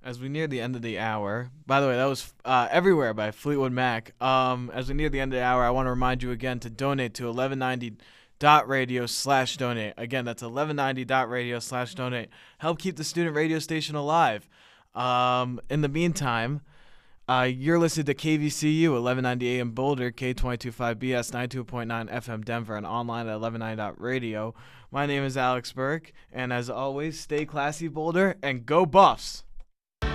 As we near the end of the hour, by the way, that was Everywhere by Fleetwood Mac. As we near the end of the hour, I want to remind you again to donate to 1190.radio/donate. Again, that's 1190.radio/donate. Help keep the student radio station alive. In the meantime, you're listening to KVCU 1190 AM Boulder, K225BS 92.9 FM Denver, and online at 1190.radio. My name is Alex Burke, and as always, stay classy, Boulder, and go Buffs!